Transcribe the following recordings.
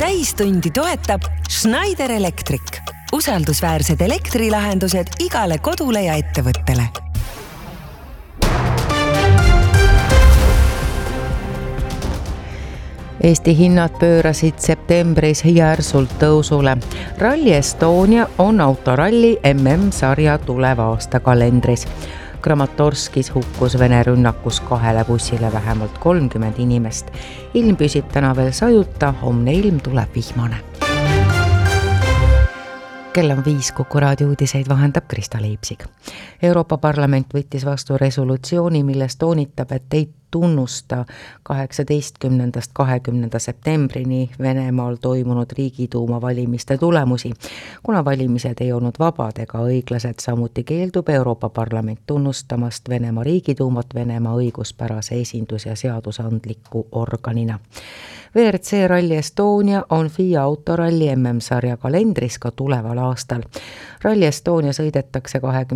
täistundi toetab Schneider Electric. Usaldusväärsed elektrilahendused igale kodule ja ettevõttele. Eesti hinnad pöörasid septembris järsult tõusule. Rally Estonia on autoralli MM-sarja tuleva aasta kalendris. Kramatorskis hukkus Vene rünnakus 2 bussile vähemalt 30 inimest. Ilm püsib täna veel sajuta, homne ilm tuleb vihmane. Kell on 5, Kuku raadio uudiseid vahendab Krista Leipsig. Euroopa Parlament võttis vastu resolutsiooni, milles toonitab, et ei tunnusta 18.–20. septembrini Venemaal toimunud Riigiduuma valimiste tulemusi. Kuna valimised ei olnud vabad ega õiglased, samuti keeldub Euroopa Parlament tunnustamast Venemaa Riigiduumat Venemaa õiguspärase esindus- ja seadusandliku organina. WRC Rally Estonia on FIA autoralli MM-sarja kalendris ka tuleval aastal. Rally Estonia sõidetakse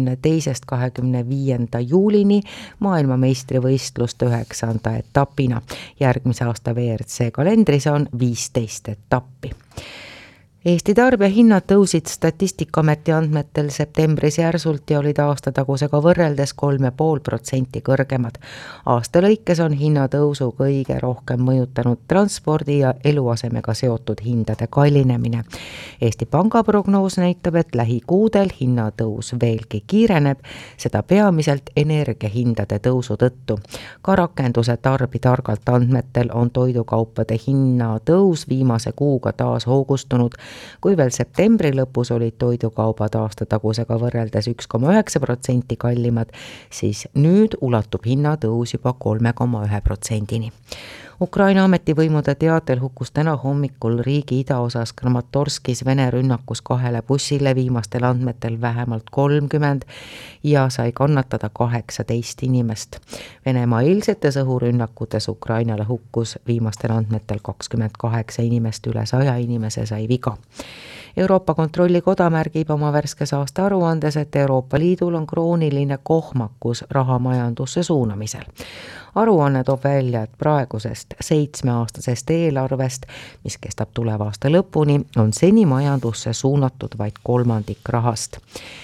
22.–25. juulini maailmameistrivõistluste 9. etapina. Järgmise aasta WRC kalendris on 15 etappi. Eesti tarbijahinnad tõusid Statistikaameti andmetel septembris järsult ja olid aastatagusega võrreldes 3,5% kõrgemad. Aasta lõikes on hinnatõusu kõige rohkem mõjutanud transpordi ja eluasemega seotud hindade kallinemine. Eesti Panga prognoos näitab, et lähikuudel hinnatõus veelgi kiireneb, seda peamiselt energiahindade tõusu tõttu. Ka rakenduse Tarbitargalt andmetel on toidukaupade hinnatõus viimase kuuga taas hoogustunud. Kui veel septembri lõpus olid toidukaubad aastatagusega võrreldes 1,9% kallimad, siis nüüd ulatub hinnatõus juba 3,1%-ni. Ukraina ametivõimude teatel hukkus täna hommikul riigi idaosas Kramatorskis Vene rünnakus 2 bussile viimastel andmetel vähemalt 30 ja sai kannatada 18 inimest. Venemaa eilsetes õhurünnakutes Ukrainale hukkus viimastel andmetel 28 inimest, üle 100 inimese sai viga. Euroopa Kontrollikoda märgib oma värskes aasta aruandes, et Euroopa Liidul on krooniline kohmakus rahamajandusse suunamisel. Aruanne toob välja, et praegusest 7-aastasest eelarvest, mis kestab tuleva aasta lõpuni, on seni majandusse suunatud vaid 1/3 rahast.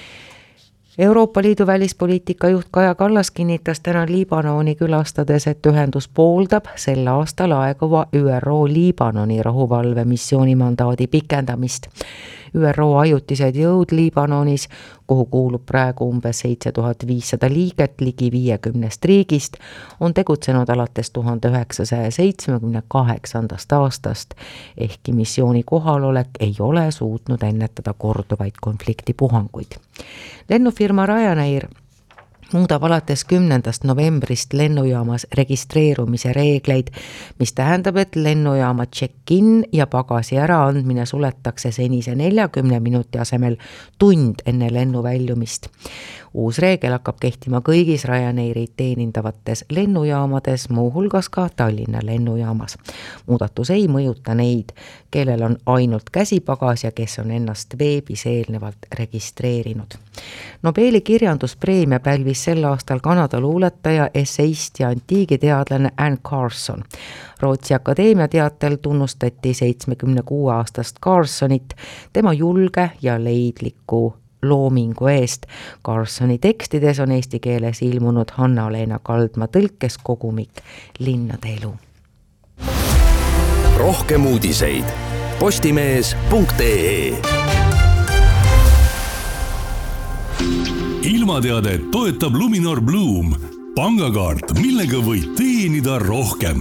Euroopa Liidu välispoliitika juht Kaja Kallas kinnitas täna Liibanoni külastades, et ühendus pooldab sel aastal aeguva ÜRO Liibanoni rahuvalvemissiooni mandaadi pikendamist. ÜRO ajutised jõud Liibanonis, kuhu kuulub praegu umbes 7500 liiget ligi 50 riigist, on tegutsenud alates 1978. aastast, ehkki missiooni kohalolek ei ole suutnud ennetada korduvaid konfliktipuhanguid. Lennufirma Ryanair muudab alates 10. novembrist lennujaamas registreerumise reegleid, mis tähendab, et lennujaama check-in ja pagasi äraandmine suletakse senise 40 minuti asemel tund enne lennu väljumist. Uus reegel hakkab kehtima kõigis Ryanairi teenindavates lennujaamades, muuhulgas ka Tallinna lennujaamas. Muudatus ei mõjuta neid, kellel on ainult käsipagas ja kes on ennast veebis eelnevalt registreerinud. Nobeli kirjanduspreemia pälvis sel aastal Kanada luuletaja, esseist ja antiigiteadlane Anne Carson. Rootsi Akadeemia teatel tunnustati 76-aastast Carsonit tema julge ja leidliku loomingu eest. Carsoni tekstides on eesti keeles ilmunud Hanna-Leena Kaldma tõlkes kogumik Linnade elu. Rohkem uudiseid postimees.ee. Ilmateadet toetab Luminor Bloom, pangakaart, millega võid teenida rohkem.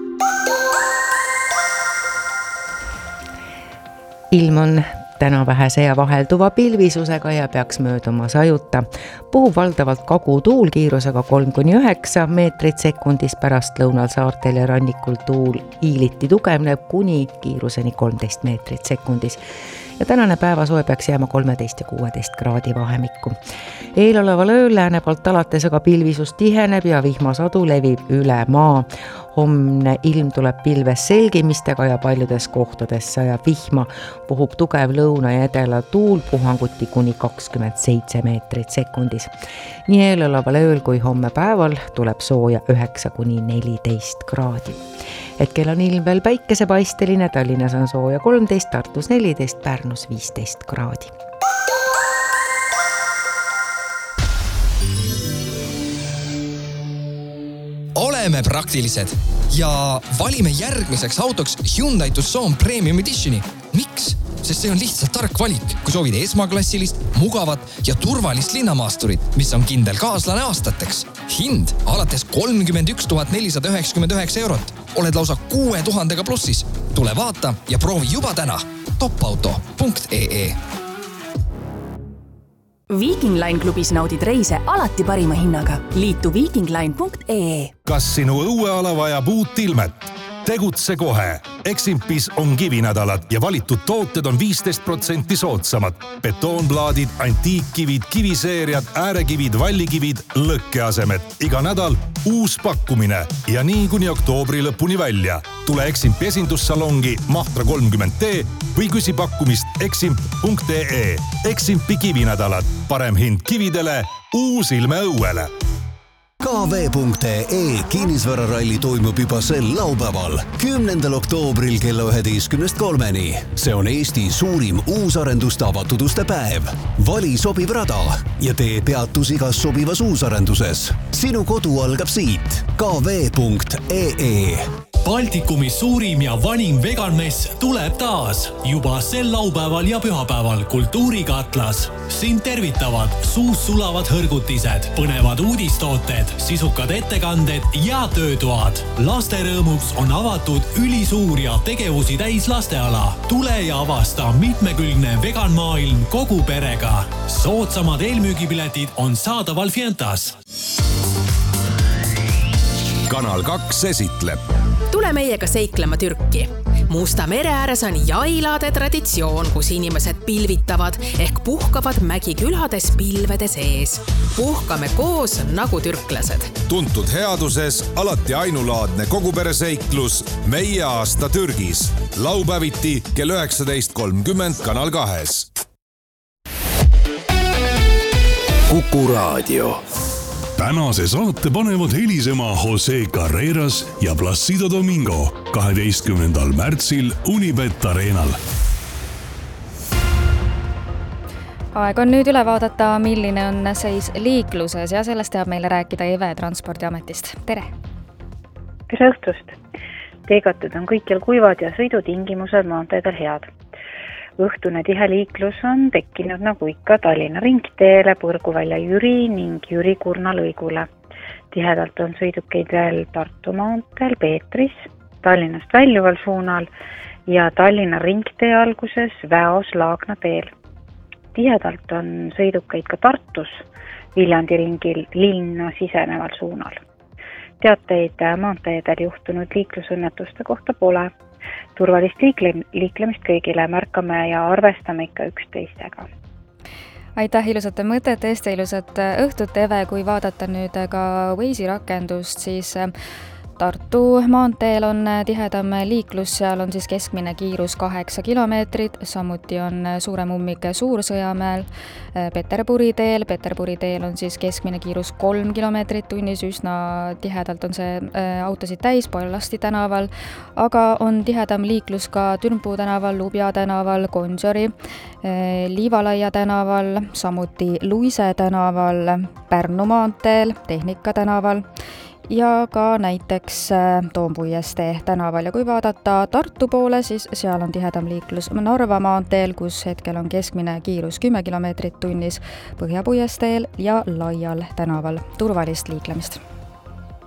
Ilm on täna vähese ja vahelduva pilvisusega ja peaks mööduma sajuta. Puhub valdavalt kagutuul kiirusega 3–9 meetrit sekundis, pärast lõunal saartel ja rannikul tuul hiiliti tugevneb kuni kiiruseni 13 meetrit sekundis. Ja tänane päevasoe peaks jääma 13 ja 16 kraadi vahemikku. Eeloleval ööl lääne poolt alates aga pilvisus tiheneb ja vihmasadu levib üle maa. Homne ilm tuleb pilves selgimistega ja paljudes kohtades sajab vihma. Puhub tugev lõuna ja edela tuul, puhanguti kuni 27 meetrit sekundis. Nii eeloleval ööl kui homme päeval tuleb sooja 9–14 kraadi. Hetkel on ilm veel päikesepaisteline, Tallinnas on sooja 13, Tartus 14, Pärnus 15 kraadi. Oleme praktilised ja valime järgmiseks autoks Hyundai Tucson Premium Editioni. Miks? Sest see on lihtsalt tark valik, kui soovid esmaklassilist, mugavat ja turvalist linnamaasturit, mis on kindel kaaslane aastateks. Hind alates 31 499 eurot. Oled lausa 6000 plussis. Tule vaata ja proovi juba täna. topauto.ee Viking Line klubis naudid reise alati parima hinnaga. Liitu vikingline.ee. Kas sinu õueala vajab uut ilmet? Tegutse kohe. Eximpis on kivinädalad ja valitud tooted on 15% soodsamad. Betoonplaadid, antiikkivid, kiviseeriad, äärekivid, vallikivid, lõkkeasemed. Iga nädal uus pakkumine ja nii kuni oktoobri lõpuni välja. Tule Eximpi esindussalongi Mahtra 30T või küsi pakkumist eximp.ee. Eximpi kivinädalad. Parem hind kividele, uus ilme õuele. KV.ee kinnisvararalli toimub juba sel laupäeval, 10. oktoobril kella 11:03. See on Eesti suurim uusarenduste avatuduste päev. Vali sobiv rada ja tee peatus igas sobivas uusarenduses. Sinu kodu algab siit. KV.ee. Baltikumi suurim ja vanim veganmess tuleb taas juba sel laupäeval ja pühapäeval Kultuurikatlas. Siin tervitavad suus sulavad hõrgutised, põnevad uudistooted, sisukad ettekanded ja töötoad. Laste rõõmuks on avatud ülisuur ja tegevusi täis lasteala. Tule ja avasta mitmekülgne veganmaailm kogu perega. Soodsamad eelmüügipiletid on saadaval Fientas. Kanal 2 esitleb. Tule meiega seiklema Türki. Musta mere ääres on jailade traditsioon, kus inimesed pilvitavad ehk puhkavad mägikülades pilvede sees. Puhkame koos nagu türklased. Tuntud headuses alati ainulaadne kogupereseiklus Meie aasta Türgis. Laupäeviti kell 19.30 Kanal 2. Kuku Raadio. Tänase saate panevad helisema Jose Carreras ja Placido Domingo 12. märtsil Unibet Arenal. Aeg on nüüd üle vaadata, milline on seis liikluses ja sellest teab meile rääkida EVE Transpordiametist. Tere! Tere õhtust! Teekatud on kõikjal kuivad ja sõidutingimused maanteedel head. Õhtune tihe liiklus on tekkinud nagu ikka Tallinna ringteele, Põrguvälja Jüri ning Jüri-Kurna lõigule. Tihedalt on sõidukeid veel Tartu maanteel, Peetris, Tallinnast väljuval suunal ja Tallinna ringtee alguses Väos Laagna teel. Tihedalt on sõidukeid ka Tartus, Viljandi ringil linna siseneval suunal. Teateid maanteedel juhtunud liiklusõnnetuste kohta pole. Turvalist liiklemist kõigile märkame ja arvestame ikka üksteistega. Aitäh ilusate mõtete eest ja ilusat õhtut, EVE. Kui vaadata nüüd ka Waze'i rakendust, siis Tartu maanteel on tihedam liiklus, seal on siis keskmine kiirus 8 kilomeetrit, samuti on suurem ummik Suur-Sõjamäel, Peterburi teel on siis keskmine kiirus 3 kilomeetrit tunnis, üsna tihedalt on see autosid täis Pallasti tänaval, aga on tihedam liiklus ka Türmpuu tänaval, Lubja tänaval, Gonsiori, Liivalaia tänaval, samuti Luise tänaval, Pärnu maanteel, Tehnika tänaval ja ka näiteks Toompuiestee tänaval. Ja kui vaadata Tartu poole, siis seal on tihedam liiklus Narva maanteel, kus hetkel on keskmine kiirus 10 kilomeetrit tunnis, Põhjapuiesteel ja Laial tänaval. Turvalist liiklemist!